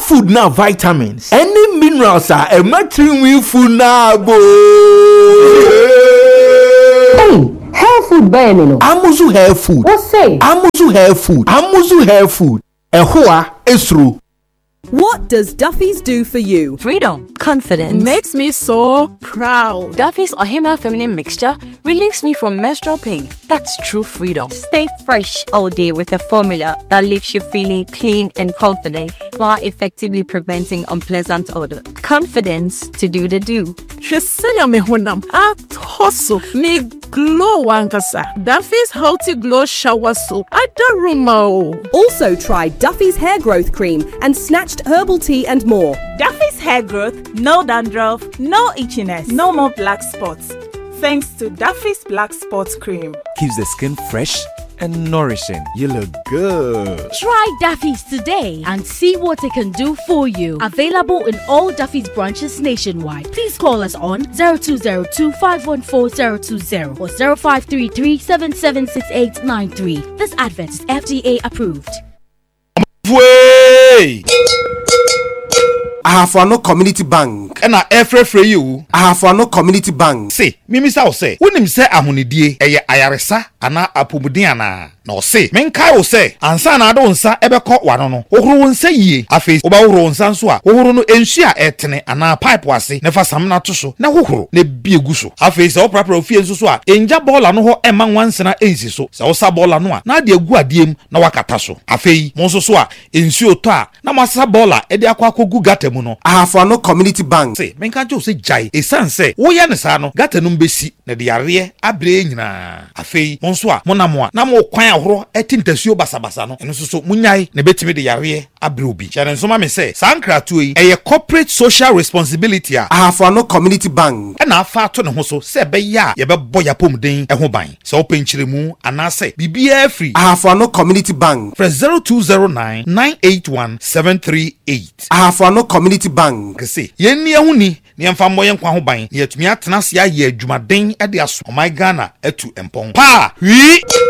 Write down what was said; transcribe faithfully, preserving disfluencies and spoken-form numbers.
food now vitamins. Any minerals are a matching food now, boy. Hey, hair food burning. Amuzu hair food. What say? Amuzu hair food. Amuzu hair food. Ehua esru. What does Duffy's do for you? Freedom, confidence. Makes me so proud. Duffy's Ohima feminine mixture relieves me from menstrual pain. That's true freedom. Stay fresh all day with a formula that leaves you feeling clean and confident while effectively preventing unpleasant odor. Confidence to do the do. Shesenya me honam. Atoso me glow wankasa. Duffy's healthy glow shower soap. I don't remember. Also try Duffy's hair growth cream and snatched herbal tea and more. Duffy's hair growth, no dandruff, no itchiness, no more black spots. Thanks to Duffy's Black Spots Cream. Keeps the skin fresh and nourishing. You look good. Try Duffy's today and see what it can do for you. Available in all Duffy's branches nationwide. Please call us on zero two zero two, five one four, zero two zero or zero five three three, seven seven six eight nine three. This advert is F D A approved. Way! Ahafano Community Bank. And I every free you. Ahafano Community Bank. Say, Mimi Sao say, when him say Ahunidie, Aya Ayaresa, Ana Apumudiana. No say, Menka will say, Ansa na don't sa ebe caught one no. Oru say ye, a face over Ron Sansua, Oru no enshia etene, ana pipe wasi, never samna tuso, na hokro, ne bieguso. A face all proper of fiends so, enja bola no ho eman once na ensi so, sa bola noa, na de gua diem, na wakataso. A fei, monso soa, ensio toa, na masa bola, edi akwa kogu gate muno. Ahafano Community Bank. Say, Menka jo say jai, e san say, wo ya ne sa no, gate num besi, na de yare, abre nyina. A fei, monsoa, mona moa, na mo kwan ahoro etintasuo basabasa no eno so munyai na betimi de yare abre obi chane so ma me say sankra to yi eye corporate social responsibility a Ahafano Community Bank na afa to ne ho so se be ya ye be boya pomden e ho ban se openchiremu anase bibia free Ahafano Community Bank press zero two zero nine, nine eight one, seven three eight. Ahafano Community Bank kese yenni ehuni ne mfa moye nkwa ho ban ye tumi atena se aye adwumaden e de aso my Ghana etu empon pa wi